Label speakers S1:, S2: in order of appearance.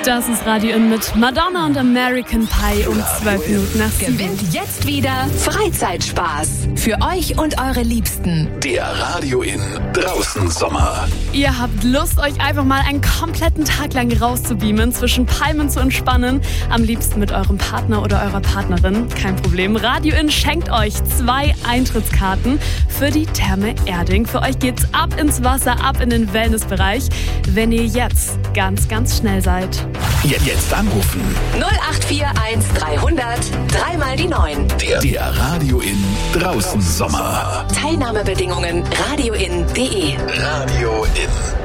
S1: Das ist Radio In mit Madonna und American Pie um 12 Minuten nach 7.
S2: Gewinnt jetzt wieder Freizeitspaß. Für euch und eure Liebsten.
S3: Der Radio In draußen Sommer.
S1: Ihr habt Lust, euch einfach mal einen kompletten Tag lang rauszubeamen, zwischen Palmen zu entspannen, am liebsten mit eurem Partner oder eurer Partnerin. Kein Problem. Radio In schenkt euch 2 Eintrittskarten für die Therme Erding. Für euch geht's ab ins Wasser, ab in den Wellnessbereich, wenn ihr jetzt ganz, ganz schnell seid.
S3: Jetzt anrufen.
S2: 0841 300 3 mal die 9.
S3: Der Radio In draußen Sommer.
S2: Teilnahmebedingungen radioin.de.
S3: Radio In.